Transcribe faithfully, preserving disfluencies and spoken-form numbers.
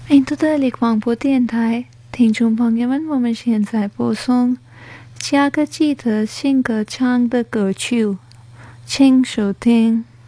印度的力广播电台听众朋友们，我们现在播送加个记得新歌唱的歌曲，请收听。